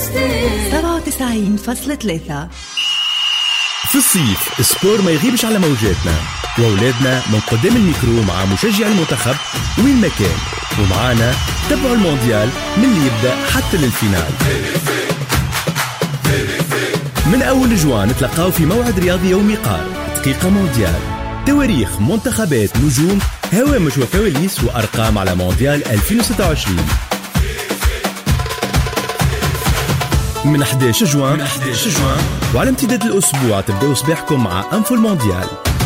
97.3. في الصيف السبور ما يغيبش على موجاتنا، وأولادنا من قدام الميكرو مع مشجع المنتخب وين ما كان، ومعانا تبعوا المونديال من اللي يبدأ حتى للفينال. من أول جوان نتلقاو في موعد رياضي يومي قار دقيقة مونديال، تواريخ، منتخبات، نجوم، هوامش وكواليس وأرقام على مونديال 2026 من 11 جوان وعلى امتداد الأسبوع تبدأوا صباحكم مع أنفو المونديال،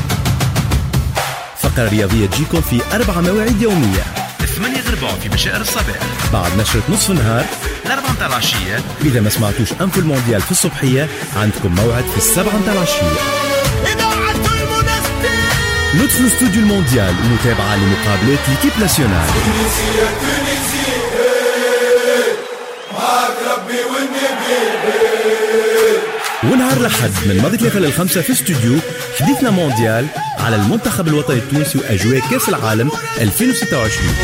فقرة رياضية تجيكم في 4 مواعيد يومية: 8 غرباء في بشائر الصباح، بعد نشرة نصف النهار، 4 متاع العشية. إذا ما سمعتوش أنفو المونديال في الصبحية عندكم موعد في 7 متاع العشية. ندخل استوديو المونديال ومتابعة لمقابلات ليكيب ناسيونال. ونهار الأحد من ماضي 3 لل5 في استوديو حديثنا مونديال على المنتخب الوطني التونسي وأجواء كأس العالم 2026.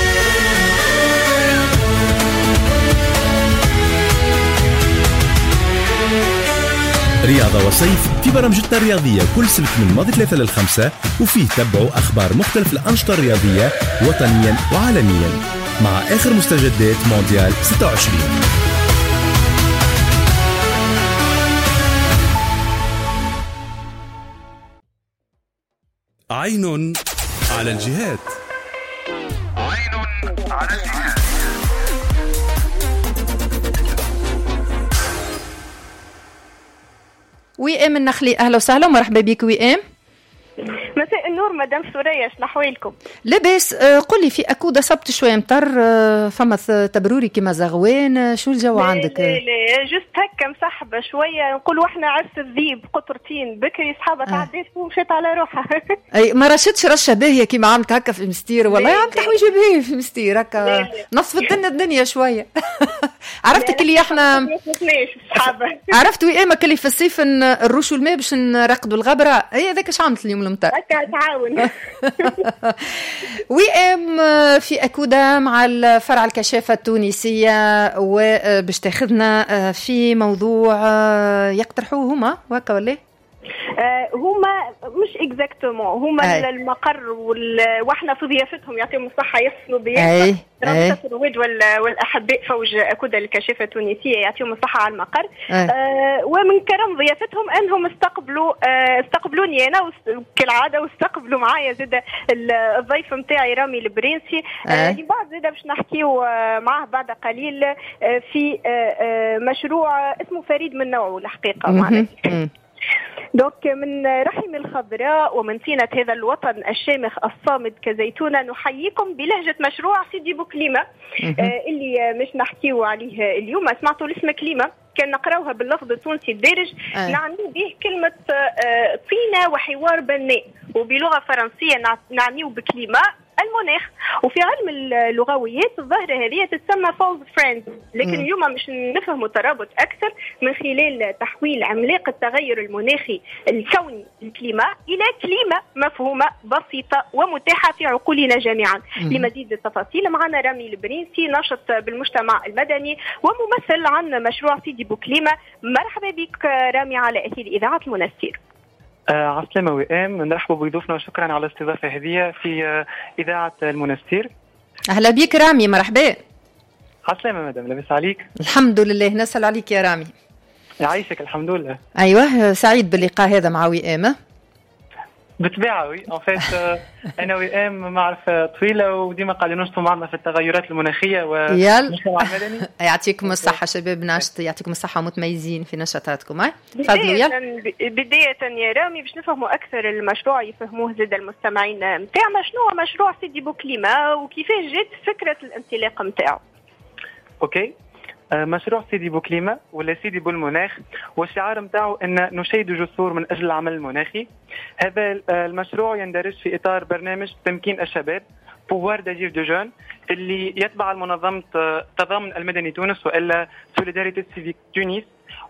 رياضة وصيف في برامجتنا الرياضية كل سبت من ماضي 3 لل5، وفيه تبعوا أخبار مختلف الأنشطة الرياضية وطنيا وعالميا مع آخر مستجدات مونديال 26. عين على الجهات. وئام النخلي، أهلا وسهلا ومرحبا بك وئام. مساء النور مدام سوريا، شنو احوالكم؟ لاباس. قل لي، في أكودة صبت شوية مطر، فما تبروري كما زغوان، شو الجو عندك؟ لا جست هكا مسحبة شوية، نقولوا احنا عرس الذيب قطرتين بكري صحابة تعديت ومشيت على روحها. اي ما رشتش رشة باهية كما عملت هكا في مستير؟ والله عملت تحويجة باهية في مستير هكا، نصفت لنا الدنيا شوية. عرفتك اللي احنا عرفت وئامك اللي في الصيف نروشوا الماء باش نرقدوا الغبرة، هي هذاك اش عملت اليوم المطر هكا تعاون. وئام في أكودة مع الفرع الكشافة التونسية، وباش تاخذنا في موضوع يقترحوه هما وهكا ولا؟ هما مش اكزاكتومون، هما المقر واحنا في ضيافتهم يعطيهم الصحة يحسنوا ضيافة رابطة الرواد والأحباء فوج أكودة الكشافة التونسية يعطيهم الصحة على المقر. ومن كرم ضيافتهم أنهم استقبلوني أنا كالعادة، واستقبلوا معايا زاد الضيف متاعي رامي البرنسي. بعد زاد باش نحكيو معه بعد قليل في مشروع اسمه فريد من نوعه الحقيقة معنا. دوك من رحم الخضراء ومن سينة هذا الوطن الشامخ الصامد كزيتونة نحييكم بلهجة مشروع سيدي بوكليمة اللي مش نحكيو عليه اليوم. سمعتوا الاسم كليمة، كان نقراوها باللفظ التونسي الدارج، نعني به كلمة طينة وحوار بناء، وبلغة فرنسية نعنيه بكليمة المناخ. وفي علم اللغويات الظاهرة هذه تتسمى فولز فريند، لكن اليوم مش نفهم الترابط أكثر من خلال تحويل عملاق التغير المناخي الكوني الكليمة إلى كلمة مفهومة بسيطة ومتاحة في عقولنا جميعا. لمزيد التفاصيل معنا رامي البرنسي، ناشط بالمجتمع المدني وممثل عن مشروع سيدي بوكليمة. مرحبا بك رامي على أثير إذاعة المنستير. عسلامة وئام، نرحب بضيوفنا وشكرا على الاستضافة هذه في إذاعة المنستير. أهلا بك رامي، مرحبا. عسلامة مدام، لاباس عليك؟ الحمد لله، نسأل عليك يا رامي. يعيشك الحمد لله. أيوة، سعيد باللقاء هذا مع وئام. بالطبيعة وي، أنا وئام معرفة طويلة وديما قاعدين نشطوا معنا في التغيرات المناخية والمجتمع المدني. يعطيكم الصحة شباب ناشط، يعطيكم الصحة متميزين في نشاطاتكم. بداية يا رامي باش نفهموا أكثر المشروع يفهموه زاد المستمعين متاعنا، شنو هو مشروع سيدي بوكليمة وكيفاش جات فكرة الانطلاق متاعه؟ أوكي، مشروع سيدي بوكليمة ولا سيدي بالمناخ، والشعار متاعه أن نشيد جسور من أجل العمل المناخي. هذا المشروع يندرج في إطار برنامج تمكين الشباب بوار داجير دو جون اللي يتبع المنظمة التضامن المدني تونس وإلا سوليداريتي سيفيك تونس،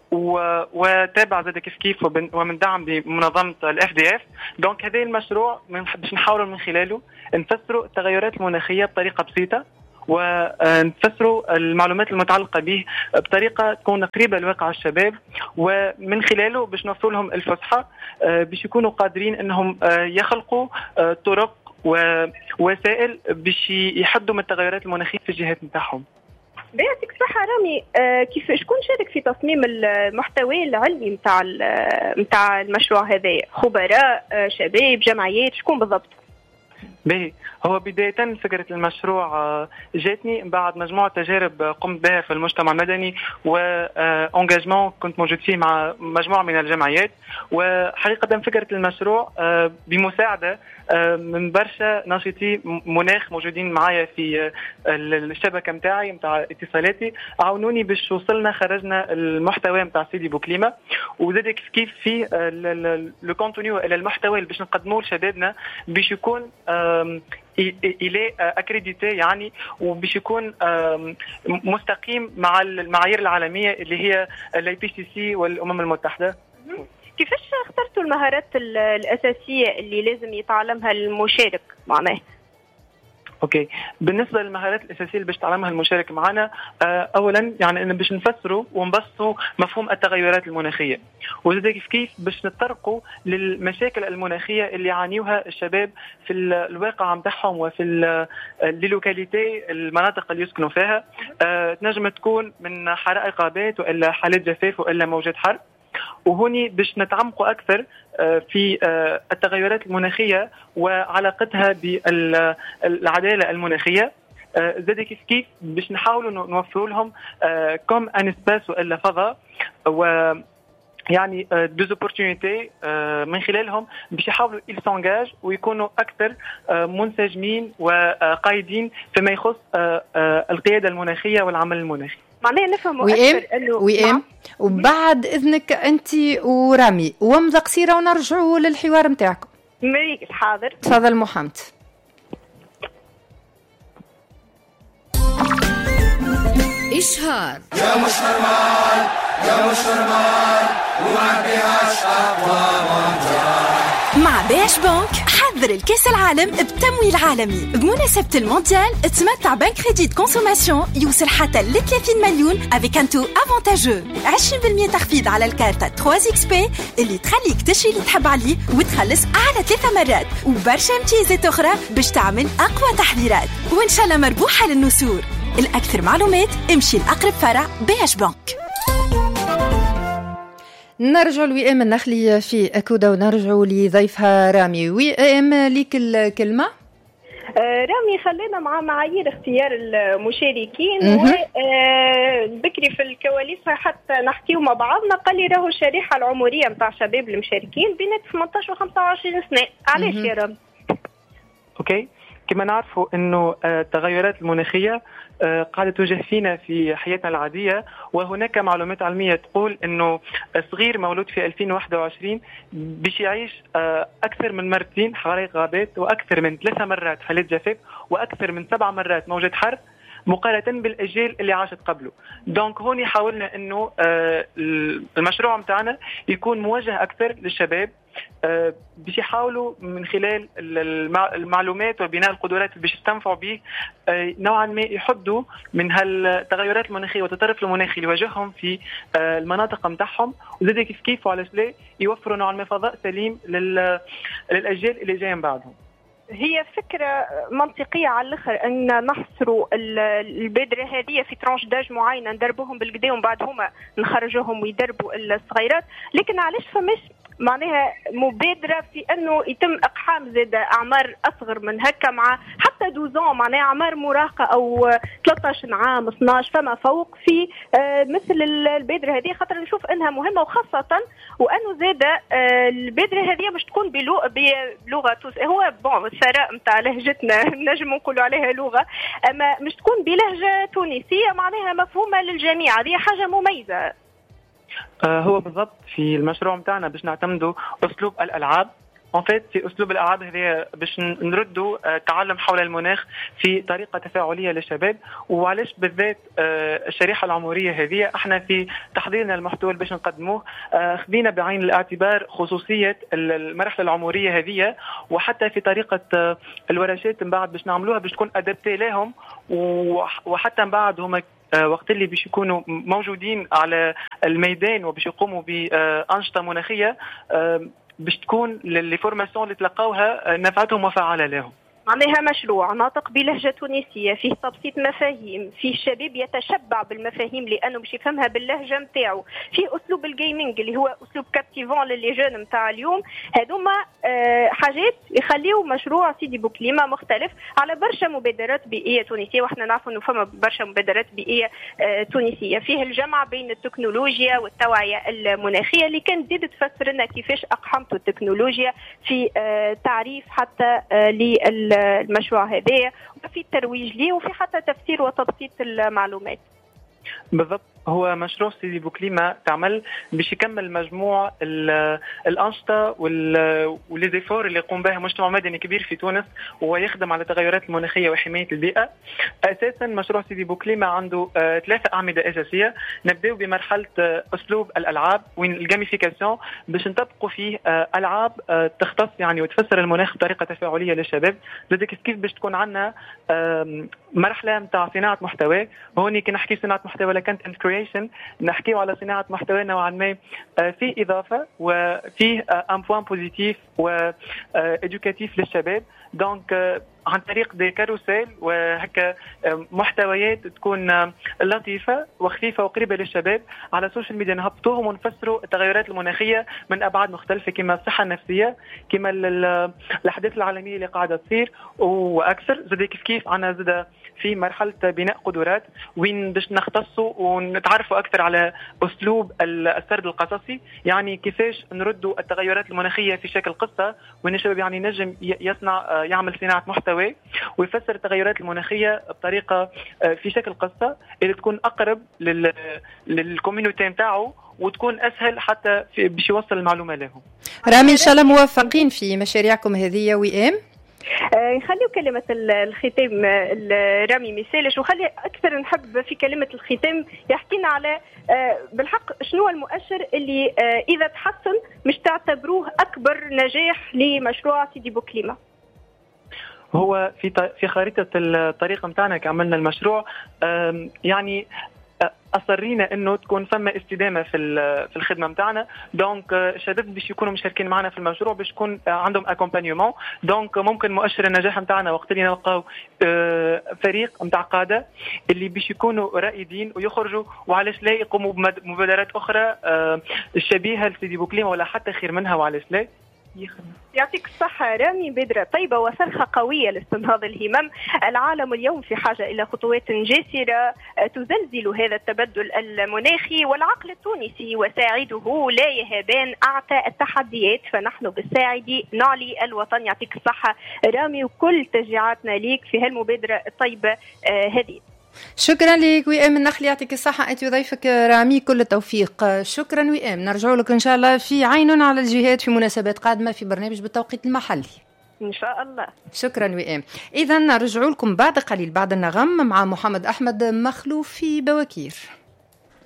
وتابع زاد كيف ومن دعم بمنظمة الFDF. دونك هذا المشروع باش نحاولوا من خلاله نفسروا التغيرات المناخية بطريقة بسيطة ونفسروا المعلومات المتعلقة به بطريقة تكون قريبة لواقع الشباب، ومن خلاله باش نوصل لهم الفصحى باش يكونوا قادرين أنهم يخلقوا طرق ووسائل باش يحدوا من التغيرات المناخية في الجهات نتاعهم. يعطيك الصحة رامي، كيف شكون شارك في تصميم المحتوى العلمي متاع المشروع هذا؟ خبراء، شباب، جمعيات، شكون بالضبط؟ باهي، هو بداية فكرة المشروع جاتني بعد مجموعة تجارب قمت بها في المجتمع المدني وانجاجمون كنت موجود فيه مع مجموعة من الجمعيات. وحقيقة فكرة المشروع بمساعدة من برشا ناشطي مناخ موجودين معايا في الشبكة متاعي متاع اتصالاتي، عاونوني باش وصلنا خرجنا المحتوى متاع سيدي بوكليمة، وزاد كيف في لو كونتونيو الى المحتوى اللي باش نقدموه لشبابنا باش يكون إليه أكريديتي يعني، وباش يكون مستقيم مع المعايير العالمية اللي هي الIPCC والأمم المتحدة. كيفاش اخترتوا المهارات الأساسية اللي لازم يتعلمها المشارك معناه؟ اوكي، بالنسبه للمهارات الاساسيه اللي باش تعلمها المشارك معنا، اولا يعني ان باش نفسروا ونبسطوا مفهوم التغيرات المناخيه، وزاد كيف باش نتطرقوا للمشاكل المناخيه اللي يعانيوها الشباب في الواقع نتاعهم وفي اللوكاليتي المناطق اللي يسكنوا فيها. تنجم تكون من حرائق غابات والا حالات جفاف والا موجات حر، وهوني باش نتعمقوا أكثر في التغيرات المناخية وعلاقتها بالعدالة المناخية. زاد كيف باش نحاولوا نوفروا لهم كم ان اسباس والا فضاء يعني دوز اوبورتونيتي من خلالهم باش يحاولوا يسونجاج ويكونوا اكثر منسجمين وقايدين فيما يخص القيادة المناخية والعمل المناخي. معناها نفهموا أكثر إنه وبعد إذنك أنت ورامي ومضة قصيرة ونرجعوا للحوار متاعكم. مريك الحاضر. تفضل محمد. إشهار يا مشرمان يا مشرمان وما بيهاش أقوى وانجار. مع باش بنك حضر الكاس العالم بتمويل عالمي بمناسبة المونديال. تمتع بنك كريديت كونسوماسيون يوصل حتى ل 30 مليون avec un taux avantageux 20% تخفيض على الكارتة 3XP اللي تخليك تشري اللي تحب عليه وتخلص على 3 مرات وبرشا امتيازات أخرى باش تعمل أقوى تحضيرات وإن شاء الله مربوحة للنسور. الأكثر معلومات امشي لأقرب فرع باش بنك. نرجع لوئام النخلي في أكودا ونرجع لضيفها رامي. وئام ليك الكلمة. رامي خلينا مع معايير اختيار المشاركين وبكري في الكواليس حتى نحكيو مع بعضنا. قال لي راهو الشريحة العمرية متاع شباب المشاركين بين 18 و 25 سنة. علاش يا رامي؟ اوكي، كما نعرفوا انه التغيرات المناخيه قاعده توجه فينا في حياتنا العاديه، وهناك معلومات علميه تقول انه صغير مولود في 2021 باش يعيش اكثر من مرتين حرائق غابات واكثر من 3 مرات حالات جفاف واكثر من 7 مرات موجة حر مقارنة بالأجيال اللي عاشت قبله. دونك هوني حاولنا انه المشروع متاعنا يكون موجه اكثر للشباب باش يحاولوا من خلال المعلومات وبناء القدرات باش يستنفعوا به نوعا ما يحدوا من هالتغيرات المناخيه والتطرف المناخي اللي يواجههم في المناطق نتاعهم، وزاد كيف وعلى لا يوفروا نوعا ما فضاء سليم للاجيال اللي جايين بعدهم. هي فكرة منطقية على الآخر أن نحصروا البذرة هذه في ترانش داج معينة ندربوهم بالقدا ومن بعد هما نخرجوهم ويدربوا الصغيرات، لكن علاش فماش معناها مبادرة في أنه يتم إقحام زاد أعمار أصغر من هكا مع حتى 12 معناها أعمار مراهقة أو 13 عام 12 فما فوق في مثل البادرة هذه، خاطر نشوف أنها مهمة، وخاصة وأنه زاد البادرة هذه مش تكون بلغة هو الثراء متاع لهجتنا نجم نقولوا عليها لغة، أما مش تكون بلهجة تونسية معناها مفهومة للجميع. هذه حاجة مميزة. هو بالضبط في المشروع متاعنا باش نعتمدوا أسلوب الألعاب ان فيت في اسلوب الالعاب هذه باش نردوا تعلم حول المناخ في طريقه تفاعليه للشباب. وعلاش بالذات الشريحه العمريه هذه احنا في تحضيرنا المحتوى باش نقدموه خذينا بعين الاعتبار خصوصيه المرحله العمريه هذه، وحتى في طريقه الورشات من بعد باش نعملوها باش تكون ادابتي لهم، وحتى من بعد هما وقت اللي باش يكونوا موجودين على الميدان وباش يقوموا بأنشطة مناخية باش تكون الفورماسيون اللي تلقاوها نفعتهم وفعالة لهم. معناها مشروع ناطق بلهجة تونسية، فيه تبسيط مفاهيم، فيه الشباب يتشبع بالمفاهيم لأنه باش يفهمها باللهجة متاعه، فيه أسلوب الجيمنج اللي هو أسلوب كابتيفون للي جون متاع اليوم. هذوما حاجات يخليوا مشروع سيدي بوكليمة مختلف على برشا مبادرات بيئية تونسية، واحنا نعرفوا انه فما برشا مبادرات بيئية تونسية. فيه الجمع بين التكنولوجيا والتوعية المناخية اللي كان زيد تفسر لنا كيفاش أقحمتوا التكنولوجيا في تعريف حتى المشروع هذا، وفي الترويج ليه، وفي حتى تفسير وتبسيط المعلومات. بالضبط، هو مشروع سيدي بوكليمة تعمل باش يكمل مجموع الأنشطة والليزيفور اللي يقوم بها مجتمع مدني كبير في تونس ويخدم على التغيرات المناخية وحماية البيئة. أساسا مشروع سيدي بوكليمة عنده 3 أعمدة أساسية. نبدأ بمرحلة أسلوب الألعاب وين الجاميفيكاسيون باش نطبقوا فيه ألعاب تختص يعني وتفسر المناخ بطريقة تفاعلية للشباب. لذلك كيف باش تكون عندنا مرحلة متاع صناعة محتوى. هوني كي نحكي صناعة محتوى ولا content creation نحكيو على صناعة محتوى نوعا ما فيه إضافة وفيه ان بوان بوزيتيف و إدوكاتيف للشباب. دونك عن طريق دي كاروسيل وهكا محتويات تكون لطيفة وخفيفة وقريبة للشباب على السوشيال ميديا نهبطوهم ونفسروا التغيرات المناخية من أبعاد مختلفة كما الصحة النفسية كما الأحداث العالمية اللي قاعدة تصير وأكثر. زاد كيف عنا زاد في مرحلة بناء قدرات وين باش نختصوا ونتعرفوا أكثر على أسلوب السرد القصصي، يعني كيفاش نردوا التغيرات المناخية في شكل قصة، وإن الشباب يعني نجم يصنع يعمل صناعة محتوى ويفسر التغيرات المناخية بطريقة في شكل قصة اللي تكون أقرب للكوميونيتي نتاعو وتكون أسهل حتى باش يوصل المعلومة لهم. رامي إن شاء الله موفقين في مشاريعكم هذه وئام. نخليو كلمة الختام رامي ميسالش، وخلي أكثر نحب في كلمة الختام يحكينا على بالحق شنو المؤشر اللي إذا تحسن مش تعتبروه أكبر نجاح لمشروع سيدي بوكليمة. هو في خريطة الطريقة متاعنا كعملنا المشروع يعني أصرينا إنه تكون فما استدامة في الخدمة متاعنا. دونك الشباب باش يكونوا مشاركين معنا في المشروع باش يكون عندهم اكومبانيومون. دونك ممكن مؤشر النجاح متاعنا وقت اللي نلقاو فريق متاع قادة اللي باش يكونوا رائدين ويخرجوا وعلاش لا يقوموا بمبادرات أخرى شبيهة لسيدي بوكليمة ولا حتى خير منها وعلاش لا. يعطيك الصحة رامي. بذرة طيبة وصرخة قوية لاستنهاض الهمم. العالم اليوم في حاجة إلى خطوات جاسرة تزلزل هذا التبدل المناخي، والعقل التونسي وساعده لا يهابان أعتى التحديات، فنحن بالساعد نعلي الوطن. يعطيك الصحة رامي وكل تشجيعاتنا ليك في هالمبادرة الطيبة هذه. شكرا لك وئام النخل، يعطيك الصحة أنت وضيفك رامي، كل التوفيق. شكرا وئام، نرجع لك إن شاء الله في عين على الجهات في مناسبات قادمة في برنامج بالتوقيت المحلي إن شاء الله. شكرا وئام. إذا نرجع لكم بعد قليل بعد النغم مع محمد أحمد مخلوف في بواكير.